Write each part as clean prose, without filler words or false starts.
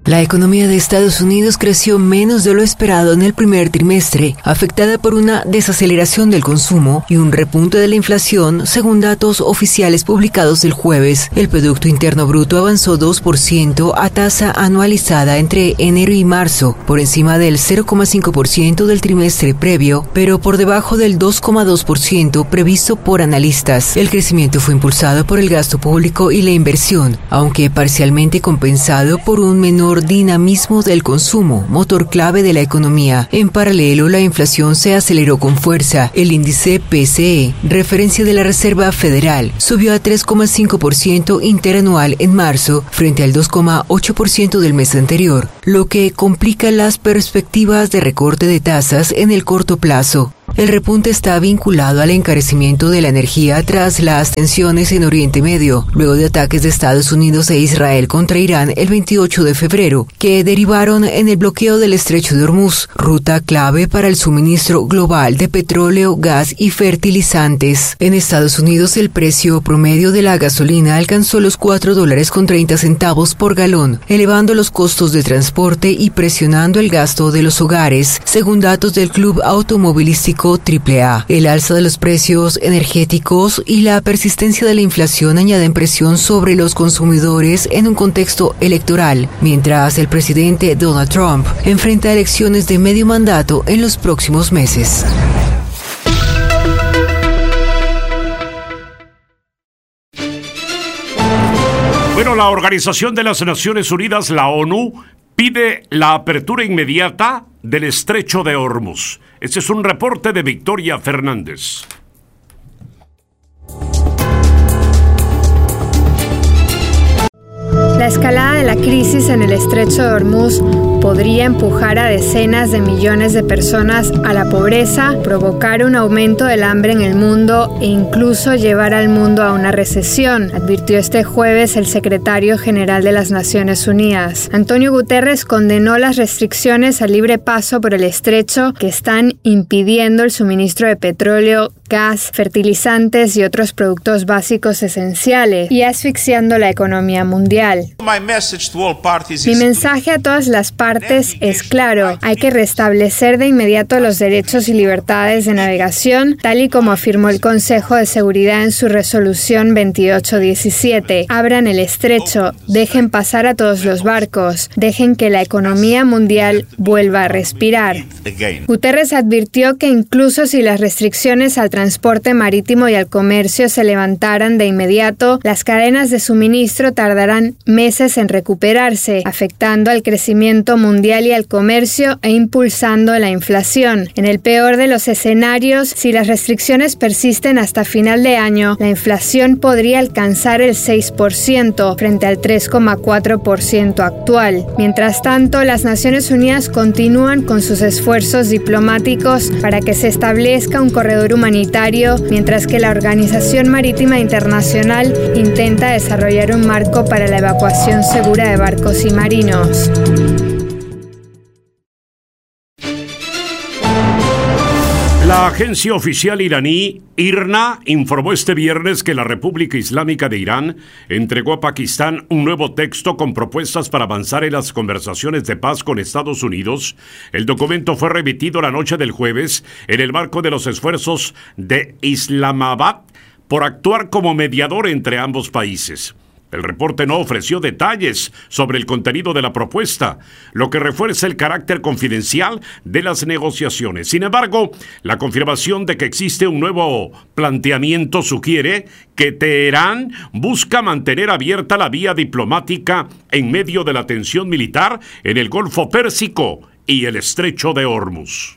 La economía de Estados Unidos creció menos de lo esperado en el primer trimestre, afectada por una desaceleración del consumo y un repunte de la inflación, según datos oficiales publicados el jueves. El Producto Interno Bruto avanzó 2% a tasa anualizada entre enero y marzo, por encima del 0,5% del trimestre previo, pero por debajo del 2,2% previsto por analistas. El crecimiento fue impulsado por el gasto público y la inversión, aunque parcialmente compensado por un menor dinamismo del consumo, motor clave de la economía. En paralelo, la inflación se aceleró con fuerza. El índice PCE, referencia de la Reserva Federal, subió a 3,5% interanual en marzo, frente al 2,8% del mes anterior, lo que complica las perspectivas de recorte de tasas en el corto plazo. El repunte está vinculado al encarecimiento de la energía tras las tensiones en Oriente Medio, luego de ataques de Estados Unidos e Israel contra Irán el 28 de febrero, que derivaron en el bloqueo del Estrecho de Hormuz, ruta clave para el suministro global de petróleo, gas y fertilizantes. En Estados Unidos, el precio promedio de la gasolina alcanzó los $4.30 por galón, elevando los costos de transporte y presionando el gasto de los hogares, según datos del Club Automovilístico AAA. El alza de los precios energéticos y la persistencia de la inflación añaden presión sobre los consumidores en un contexto electoral, mientras el presidente Donald Trump enfrenta elecciones de medio mandato en los próximos meses. Bueno, la Organización de las Naciones Unidas, la ONU, pide la apertura inmediata del Estrecho de Hormuz. Este es un reporte de Victoria Fernández. La escalada de la crisis en el Estrecho de Hormuz podría empujar a decenas de millones de personas a la pobreza, provocar un aumento del hambre en el mundo e incluso llevar al mundo a una recesión, advirtió este jueves el secretario general de las Naciones Unidas. Antonio Guterres condenó las restricciones al libre paso por el estrecho que están impidiendo el suministro de petróleo, gas, fertilizantes y otros productos básicos esenciales y asfixiando la economía mundial. Mi mensaje a todas las partes es claro: hay que restablecer de inmediato los derechos y libertades de navegación, tal y como afirmó el Consejo de Seguridad en su resolución 2817. Abran el estrecho, dejen pasar a todos los barcos, dejen que la economía mundial vuelva a respirar. Guterres advirtió que incluso si las restricciones al transporte marítimo y al comercio se levantaran de inmediato, las cadenas de suministro tardarán meses en recuperarse, afectando al crecimiento mundial y al comercio e impulsando la inflación. En el peor de los escenarios, si las restricciones persisten hasta final de año, la inflación podría alcanzar el 6% frente al 3,4% actual. Mientras tanto, las Naciones Unidas continúan con sus esfuerzos diplomáticos para que se establezca un corredor humanitario, mientras que la Organización Marítima Internacional intenta desarrollar un marco para la evacuación segura de barcos y marinos. La agencia oficial iraní IRNA informó este viernes que la República Islámica de Irán entregó a Pakistán un nuevo texto con propuestas para avanzar en las conversaciones de paz con Estados Unidos. El documento fue remitido la noche del jueves en el marco de los esfuerzos de Islamabad por actuar como mediador entre ambos países. El reporte no ofreció detalles sobre el contenido de la propuesta, lo que refuerza el carácter confidencial de las negociaciones. Sin embargo, la confirmación de que existe un nuevo planteamiento sugiere que Teherán busca mantener abierta la vía diplomática en medio de la tensión militar en el Golfo Pérsico y el Estrecho de Hormuz.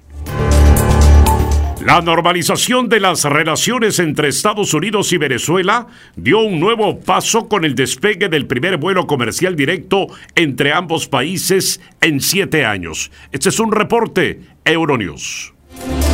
La normalización de las relaciones entre Estados Unidos y Venezuela dio un nuevo paso con el despegue del primer vuelo comercial directo entre ambos países en 7 años. Este es un reporte Euronews.